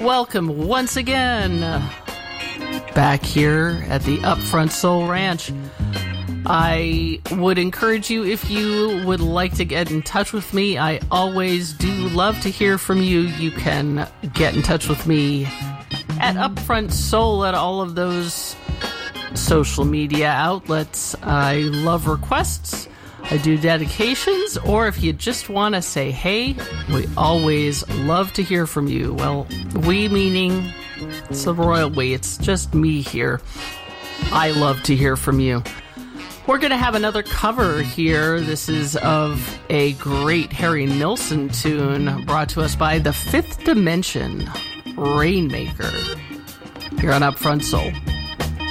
Welcome once again back here at the Upfront Soul Ranch. I would encourage you, if you would like to get in touch with me, I always do love to hear from you. You can get in touch with me at Upfront Soul at all of those social media outlets. I love requests. I do dedications, or if you just want to say hey, we always love to hear from you. Well, we meaning it's the royal we, it's just me here. I love to hear from you. We're going to have another cover here. This is of a great Harry Nilsson tune brought to us by the Fifth Dimension, Rainmaker, here on Upfront Soul.